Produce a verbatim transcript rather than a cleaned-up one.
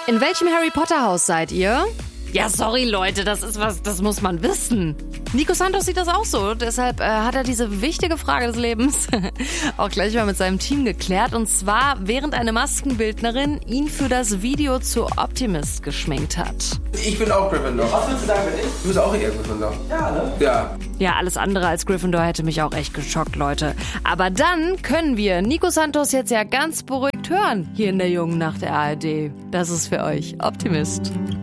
In welchem Harry Potter Haus seid ihr? Ja, sorry Leute, das ist was, das muss man wissen. Nico Santos sieht das auch so, deshalb äh, hat er diese wichtige Frage des Lebens auch gleich mal mit seinem Team geklärt. Und zwar, während eine Maskenbildnerin ihn für das Video zu Optimist geschminkt hat. Ich bin auch Gryffindor. Was würdest du sagen mit ich? Du bist auch eher Gryffindor. Ja, ne? Ja. Ja, alles andere als Gryffindor hätte mich auch echt geschockt, Leute. Aber dann können wir Nico Santos jetzt ja ganz beruhigt hören, hier in der Jungen Nacht der A R D. Das ist für euch Optimist.